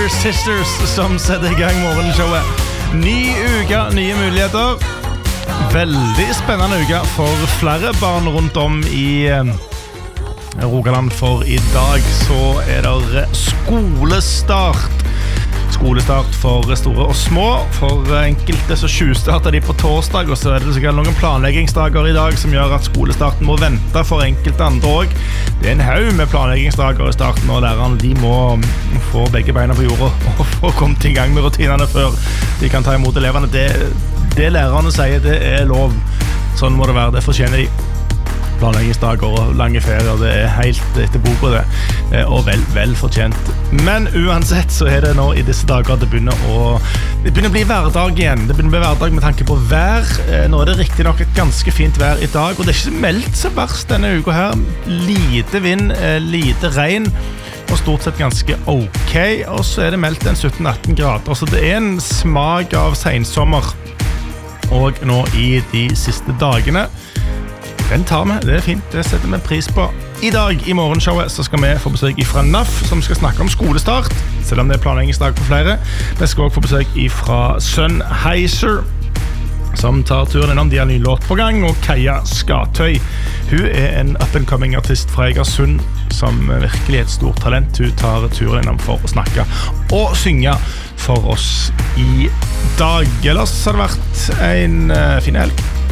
Pointer Sisters som setter I gang morgenshowet. Ny uke, nye muligheter. Veldig spennende uke for flere barn rundt om I Rogaland. For I dag så det skolestart. Skolestart for store og små. For enkelte så tjuvstarter de på torsdag, og så det sikkert noen planleggingsdager I dag som gjør at skolestarten må vente for enkelte andre også. Det en haug med planleggingsdager I starten, og lærerne de må få begge beina på jorda og få kommet I gang med rutinene før de kan ta imot eleverne. Det lærerne sier, det lov. Sånn må det være, det fortjener de. Planleggingsdager og lange ferier, det helt etter boka det, og vel fortjent. Men uansett så det nå I disse dager det begynner å bli hverdag igjen. Det begynner å bli hverdag med tanke på vær. Nå det riktig nok et ganske fint vær I dag, og det ikke meldt så verst denne uka her. Lite vind, lite regn, og stort sett ganske ok. Og så det meldt en 17-18 grader, så det en smak av sensommer. Og nå I de siste dagene Den tar vi, det fint, det setter vi pris på. I dag I morgenshowet så skal vi få besøk fra NAF, som skal snakke om skolestart, selv om det planleggingsdag for flere. Vi skal også få besøk fra Sennheiser, som tar turen innom. De har ny låt på gang, og Kaja Skatøy. Hun en up-and-coming artist fra Egersund, som virkelig et stort talent. Hun tar turen innom for å snakke og synge for oss I dag. Ellers har det vært en fin helg.